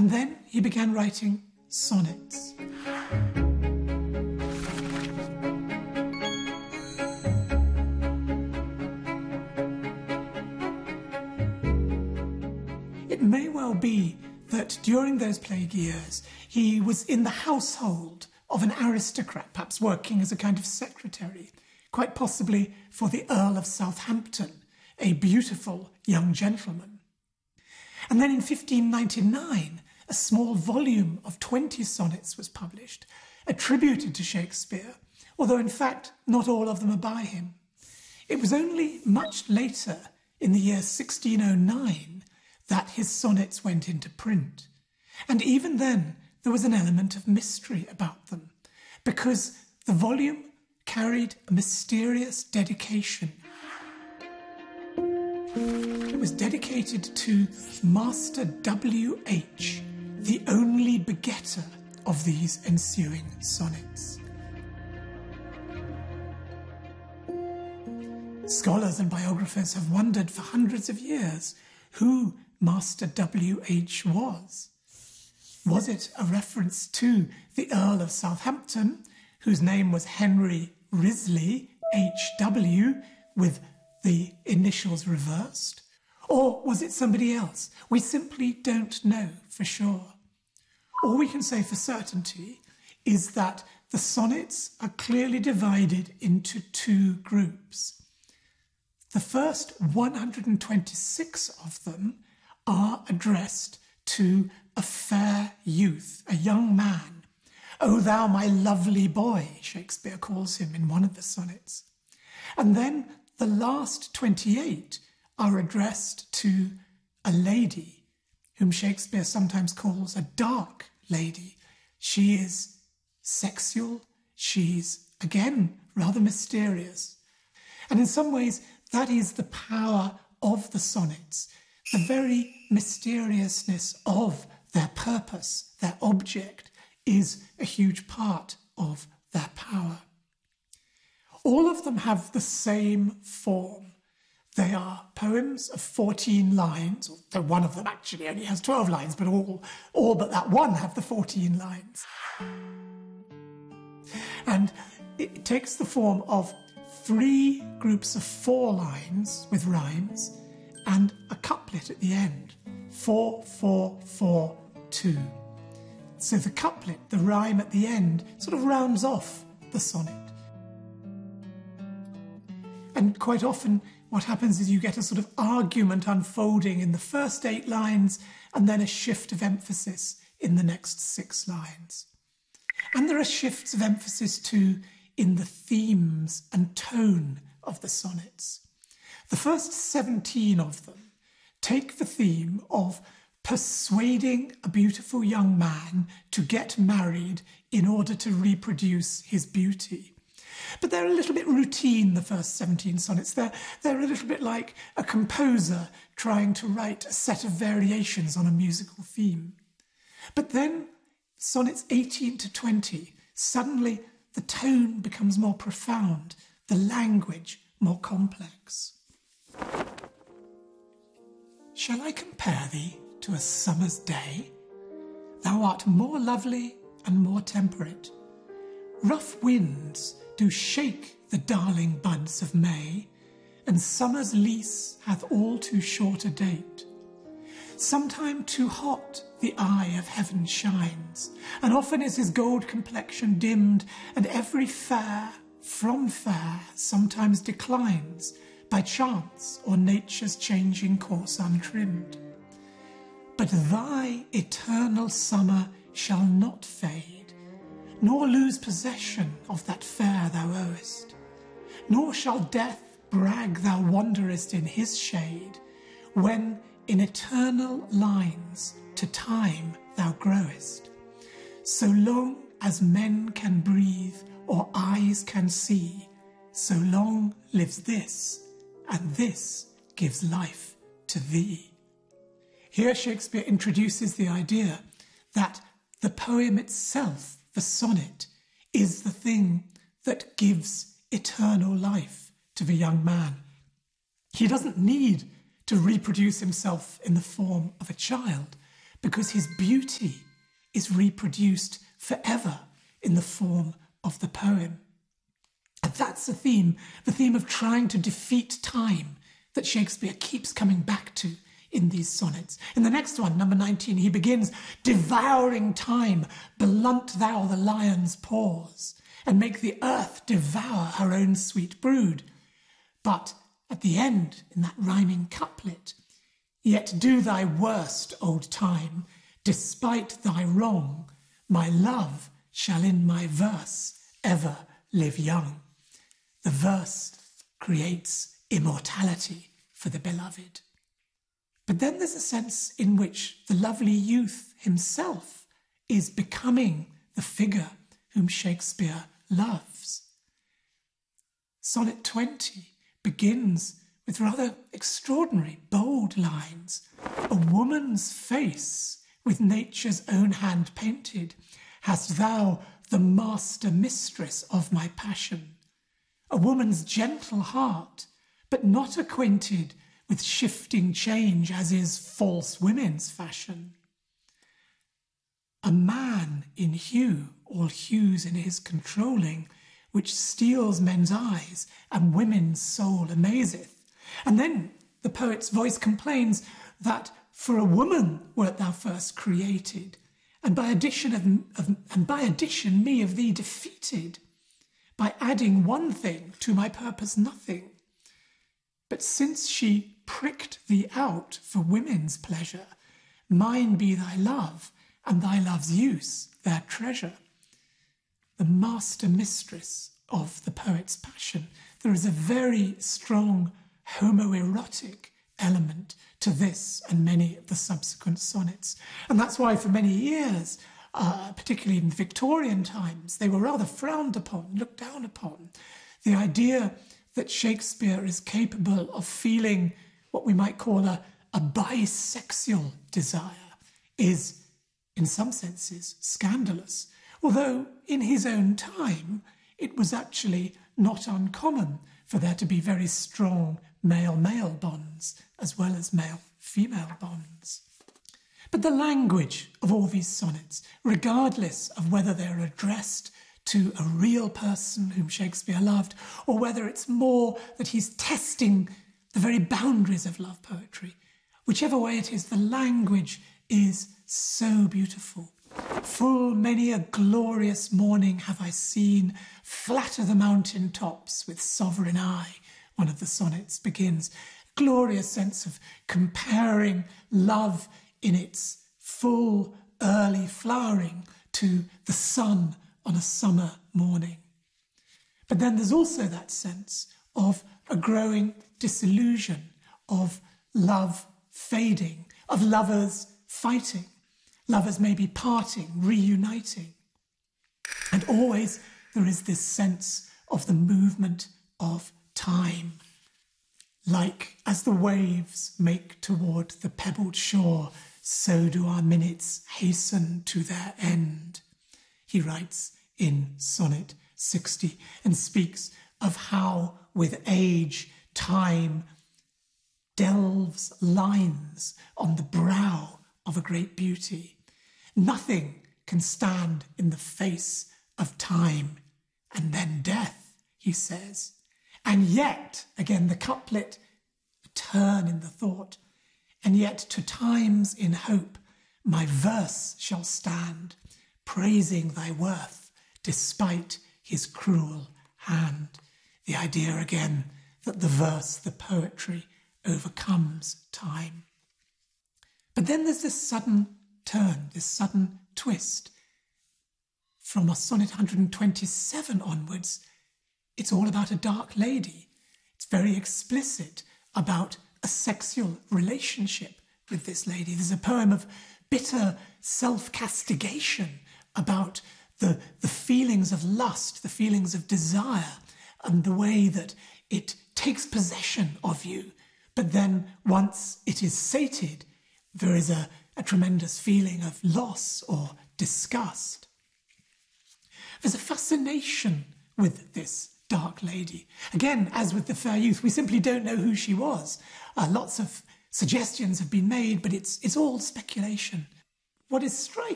And then he began writing sonnets. It may well be that during those plague years he was in the household of an aristocrat, perhaps working as a kind of secretary, quite possibly for the Earl of Southampton, a beautiful young gentleman. And then in 1599, a small volume of 20 sonnets was published, attributed to Shakespeare, although in fact not all of them are by him. It was only much later, in the year 1609, that his sonnets went into print. And even then, there was an element of mystery about them, because the volume carried a mysterious dedication. It was dedicated to Master W.H., the only begetter of these ensuing sonnets. Scholars and biographers have wondered for hundreds of years who Master W.H. was. Was it a reference to the Earl of Southampton, whose name was Henry Wriothesley, H.W., with the initials reversed? Or was it somebody else? We simply don't know for sure. All we can say for certainty is that the sonnets are clearly divided into two groups. The first 126 of them are addressed to a fair youth, a young man. "O thou my lovely boy," Shakespeare calls him in one of the sonnets. And then the last 28 are addressed to a lady, whom Shakespeare sometimes calls a dark lady. She is sexual, she's, again, rather mysterious. And in some ways, that is the power of the sonnets, the very mysteriousness of their purpose, their object, is a huge part of their power. All of them have the same form. They are poems of 14 lines, though one of them actually only has 12 lines, but all but that one have the 14 lines. And it takes the form of 3 groups of 4 lines with rhymes and a couplet at the end. 4, 4, 4, 2. So the couplet, the rhyme at the end, sort of rounds off the sonnet. And quite often what happens is you get a sort of argument unfolding in the first 8 lines and then a shift of emphasis in the next 6 lines. And there are shifts of emphasis too in the themes and tone of the sonnets. The first 17 of them take the theme of persuading a beautiful young man to get married in order to reproduce his beauty. But they're a little bit routine, the first 17 sonnets. They're a little bit like a composer trying to write a set of variations on a musical theme. But then, sonnets 18 to 20, suddenly the tone becomes more profound, the language more complex. Shall I compare thee to a summer's day? Thou art more lovely and more temperate. Rough winds do shake the darling buds of May, and summer's lease hath all too short a date. Sometime too hot the eye of heaven shines, and often is his gold complexion dimmed, and every fair from fair sometimes declines, by chance or nature's changing course untrimmed. But thy eternal summer shall not fade, nor lose possession of that fair thou owest, nor shall death brag thou wanderest in his shade, when in eternal lines to time thou growest. So long as men can breathe or eyes can see, so long lives this, and this gives life to thee. Here Shakespeare introduces the idea that the poem itself, the sonnet, is the thing that gives eternal life to the young man. He doesn't need to reproduce himself in the form of a child, because his beauty is reproduced forever in the form of the poem. And that's the theme of trying to defeat time that Shakespeare keeps coming back to in these sonnets. In the next one, number 19, he begins, devouring time, blunt thou the lion's paws, and make the earth devour her own sweet brood. But at the end, in that rhyming couplet, yet do thy worst, old time, despite thy wrong, my love shall in my verse ever live young. The verse creates immortality for the beloved. But then there's a sense in which the lovely youth himself is becoming the figure whom Shakespeare loves. Sonnet 20 begins with rather extraordinary, bold lines. A woman's face with nature's own hand painted, hast thou the master mistress of my passion. A woman's gentle heart, but not acquainted with shifting change as is false women's fashion. A man in hue, all hues in his controlling, which steals men's eyes and women's soul amazeth. And then the poet's voice complains that for a woman wert thou first created, and by addition me of thee defeated, by adding one thing to my purpose nothing. But since she pricked thee out for women's pleasure, mine be thy love, and thy love's use their treasure. The master mistress of the poet's passion. There is a very strong homoerotic element to this and many of the subsequent sonnets. And that's why for many years, particularly in Victorian times, they were rather frowned upon, looked down upon. The idea that Shakespeare is capable of feeling what we might call a bisexual desire is, in some senses, scandalous. Although in his own time, it was actually not uncommon for there to be very strong male-male bonds as well as male-female bonds. But the language of all these sonnets, regardless of whether they're addressed to a real person whom Shakespeare loved, or whether it's more that he's testing the very boundaries of love poetry, whichever way it is, the language is so beautiful. Full many a glorious morning have I seen flatter the mountain tops with sovereign eye. One of the sonnets begins. Glorious sense of comparing love in its full early flowering to the sun on a summer morning. But then there's also that sense of a growing disillusion, of love fading, of lovers fighting. Lovers may be parting, reuniting. And always there is this sense of the movement of time. Like as the waves make toward the pebbled shore, so do our minutes hasten to their end. He writes in Sonnet 60 and speaks of how with age, time delves lines on the brow of a great beauty. Nothing can stand in the face of time and then death, he says. And yet, again, the couplet, a turn in the thought, and yet to times in hope my verse shall stand, praising thy worth despite his cruel hand. The idea again that the verse, the poetry, overcomes time. But then there's this sudden turn, this sudden twist. From a sonnet 127 onwards, it's all about a dark lady. It's very explicit about a sexual relationship with this lady. There's a poem of bitter self-castigation about the feelings of lust, the feelings of desire, and the way that it takes possession of you. But then once it is sated, there is a tremendous feeling of loss or disgust. There's a fascination with this dark lady. Again, as with the fair youth, we simply don't know who she was. Lots of suggestions have been made, but it's all speculation. What is striking